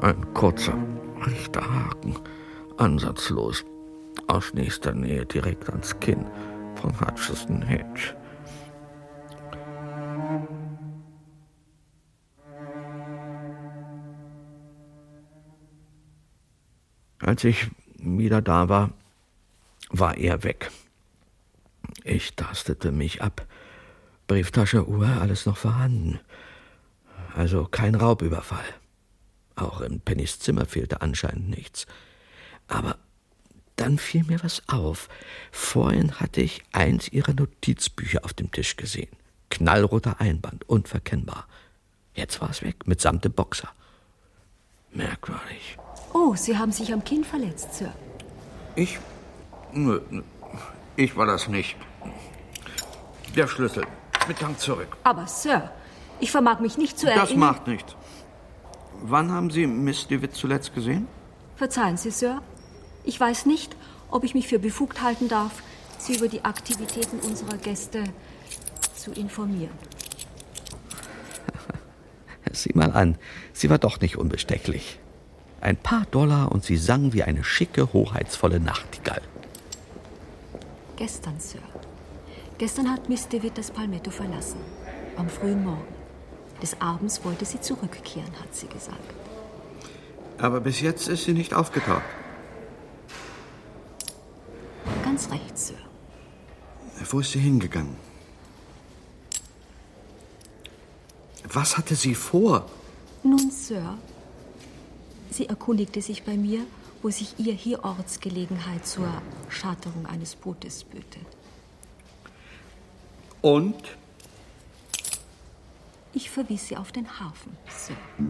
Ein kurzer, rechter Haken, ansatzlos, aus nächster Nähe direkt ans Kinn von Hutchison Hedge. Als ich wieder da war, war er weg. Ich tastete mich ab. Brieftasche, Uhr, alles noch vorhanden. Also kein Raubüberfall. Auch in Pennys Zimmer fehlte anscheinend nichts. Aber dann fiel mir was auf. Vorhin hatte ich eins ihrer Notizbücher auf dem Tisch gesehen. Knallroter Einband, unverkennbar. Jetzt war es weg, mitsamt dem Boxer. Merkwürdig. Oh, Sie haben sich am Kinn verletzt, Sir. Ich war das nicht. Der Schlüssel. Mit Dank zurück. Aber, Sir, ich vermag mich nicht zu erinnern... Das macht nichts. Wann haben Sie Miss DeWitt zuletzt gesehen? Verzeihen Sie, Sir. Ich weiß nicht, ob ich mich für befugt halten darf, Sie über die Aktivitäten unserer Gäste zu informieren. Sieh mal an, sie war doch nicht unbestechlich. Ein paar $, und sie sang wie eine schicke, hoheitsvolle Nachtigall. Gestern, Sir. Gestern hat Miss DeWitt das Palmetto verlassen. Am frühen Morgen. Des Abends wollte sie zurückkehren, hat sie gesagt. Aber bis jetzt ist sie nicht aufgetaucht. Ganz recht, Sir. Wo ist sie hingegangen? Was hatte sie vor? Nun, Sir, sie erkundigte sich bei mir, wo sich ihr hier Ortsgelegenheit zur Charterung eines Bootes böte. Und? Ich verwies sie auf den Hafen, Sir.